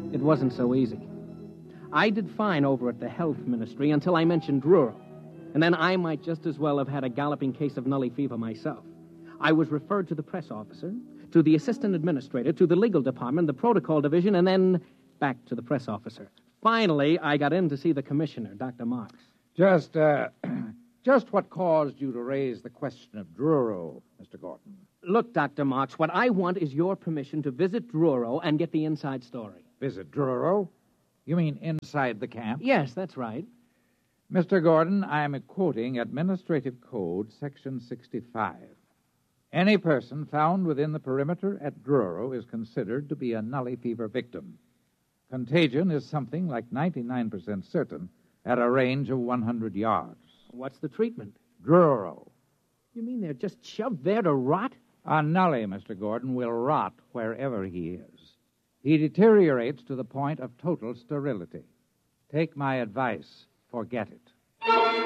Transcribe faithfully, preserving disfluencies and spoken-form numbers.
It wasn't so easy. I did fine over at the health ministry until I mentioned Druro. And then I might just as well have had a galloping case of Nully fever myself. I was referred to the press officer, to the assistant administrator, to the legal department, the protocol division, and then back to the press officer. Finally, I got in to see the commissioner, Doctor Marks. Just, uh, just what caused you to raise the question of Druro, Mister Gordon? Look, Doctor Marks, what I want is your permission to visit Druro and get the inside story. Visit Druro? You mean inside the camp? Yes, that's right. Mister Gordon, I am quoting Administrative Code, Section sixty-five. Any person found within the perimeter at Druro is considered to be a Nully fever victim. Contagion is something like ninety-nine percent certain at a range of one hundred yards. What's the treatment? Druro. You mean they're just shoved there to rot? A Nully, Mister Gordon, will rot wherever he is. He deteriorates to the point of total sterility. Take my advice. Forget it.